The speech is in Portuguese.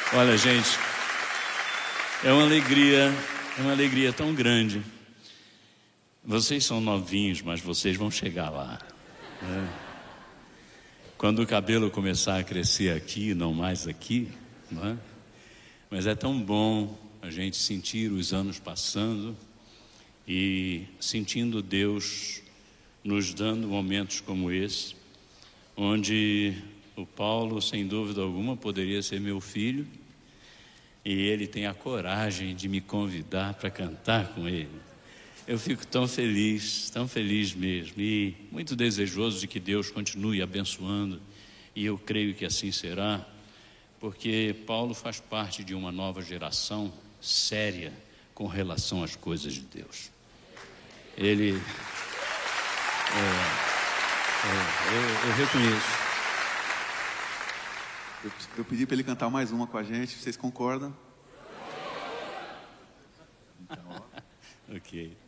Olha, gente, é uma alegria tão grande. Vocês são novinhos, mas vocês vão chegar lá, né? Quando o cabelo começar a crescer aqui, não mais aqui, não é? Mas é tão bom a gente sentir os anos passando e sentindo Deus nos dando momentos como esse, onde o Paulo, sem dúvida alguma, poderia ser meu filho, e ele tem a coragem de me convidar para cantar com ele. Eu fico tão feliz mesmo, e muito desejoso de que Deus continue abençoando, e eu creio que assim será, porque Paulo faz parte de uma nova geração séria com relação às coisas de Deus. Ele, eu reconheço. Eu pedi para ele cantar mais uma com a gente, vocês concordam? Então, ó. Ok.